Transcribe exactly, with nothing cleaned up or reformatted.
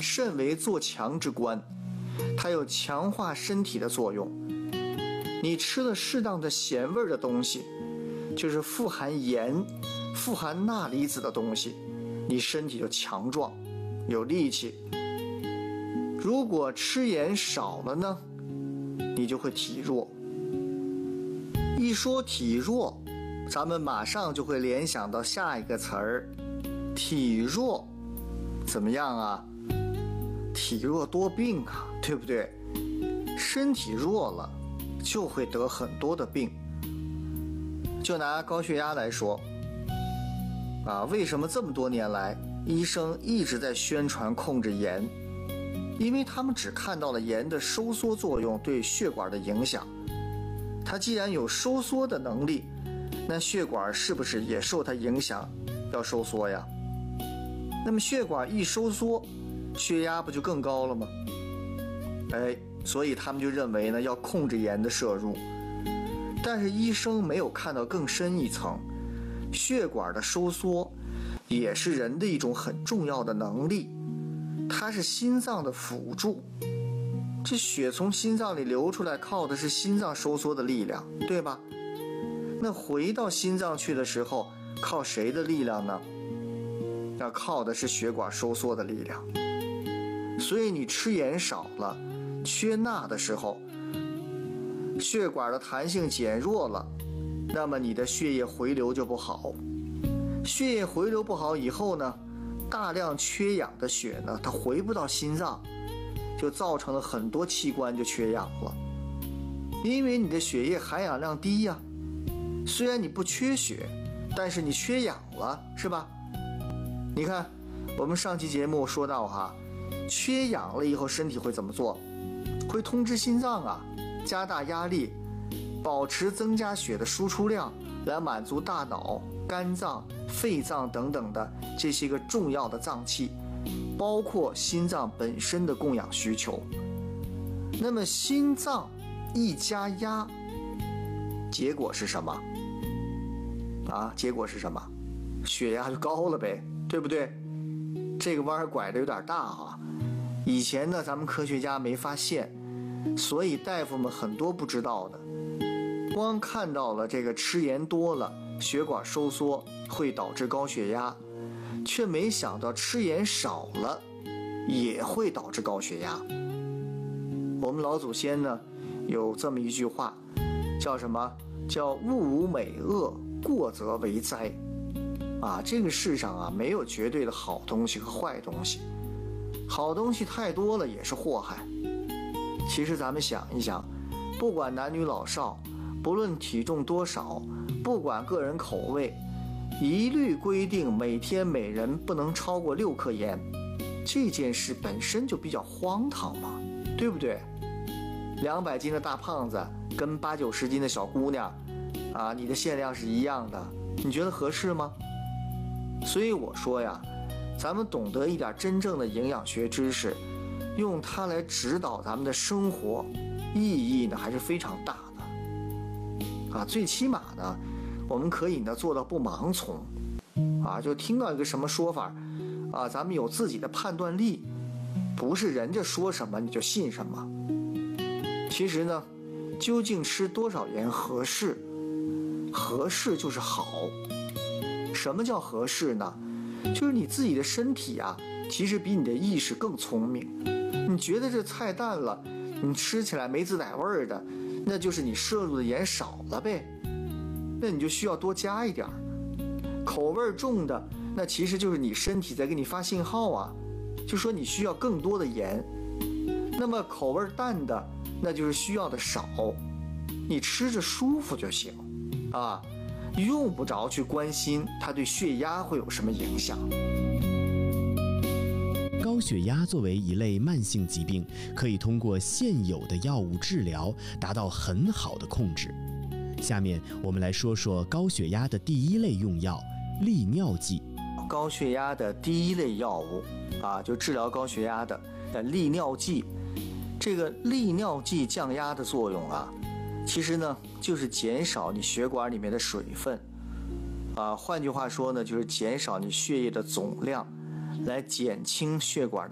肾为做强之官，它有强化身体的作用。你吃了适当的咸味的东西，就是富含盐、富含钠离子的东西，你身体就强壮，有力气。如果吃盐少了呢，你就会体弱。一说体弱，咱们马上就会联想到下一个词儿，体弱怎么样啊？体弱多病啊，对不对？身体弱了就会得很多的病。就拿高血压来说啊，为什么这么多年来医生一直在宣传控制盐？因为他们只看到了盐的收缩作用对血管的影响。它既然有收缩的能力，那血管是不是也受它影响要收缩呀？那么血管一收缩，血压不就更高了吗？哎，所以他们就认为呢要控制盐的摄入。但是医生没有看到更深一层，血管的收缩也是人的一种很重要的能力，它是心脏的辅助。这血从心脏里流出来，靠的是心脏收缩的力量，对吧？那回到心脏去的时候，靠谁的力量呢？要靠的是血管收缩的力量。所以你吃盐少了，缺钠的时候，血管的弹性减弱了，那么你的血液回流就不好。血液回流不好以后呢，大量缺氧的血呢，它回不到心脏，就造成了很多器官就缺氧了。因为你的血液含氧量低呀，虽然你不缺血，但是你缺氧了，是吧？你看我们上期节目说到哈，缺氧了以后身体会怎么做？会通知心脏啊，加大压力，保持增加血的输出量，来满足大脑、肝脏、肺脏等等的这些个重要的脏器，包括心脏本身的供氧需求。那么心脏一加压，结果是什么啊？结果是什么？血压就高了呗，对不对？这个弯拐的有点大啊。以前呢，咱们科学家没发现，所以大夫们很多不知道的，光看到了这个吃盐多了，血管收缩会导致高血压，却没想到吃盐少了也会导致高血压。我们老祖先呢有这么一句话，叫什么？叫物无美恶，过则为灾。啊，这个世上啊没有绝对的好东西和坏东西，好东西太多了也是祸害。其实咱们想一想，不管男女老少，不论体重多少，不管个人口味，一律规定每天每人不能超过六克盐。这件事本身就比较荒唐嘛，对不对？两百斤的大胖子跟八九十斤的小姑娘啊，你的限量是一样的，你觉得合适吗？所以我说呀，咱们懂得一点真正的营养学知识，用它来指导咱们的生活，意义呢还是非常大的啊。最起码呢，我们可以呢做到不盲从啊，就听到一个什么说法啊，咱们有自己的判断力，不是人家说什么你就信什么。其实呢，究竟吃多少盐合适？合适就是好。什么叫合适呢？就是你自己的身体啊，其实比你的意识更聪明。你觉得这菜淡了，你吃起来没滋奶味的，那就是你摄入的盐少了呗，那你就需要多加一点。口味重的，那其实就是你身体在给你发信号啊，就说你需要更多的盐。那么口味淡的，那就是需要的少，你吃着舒服就行啊，用不着去关心它对血压会有什么影响。 高血压作为一类慢性疾病，可以通过现有的药物治疗达到很好的控制。下面我们来说说高血压的第一类用药——利尿剂。 高血压的第一类药物啊，就治疗高血压的的利尿剂。这个利尿剂降压的作用啊，其实呢就是减少你血管里面的水分啊，换句话说呢，就是减少你血液的总量，来减轻血管的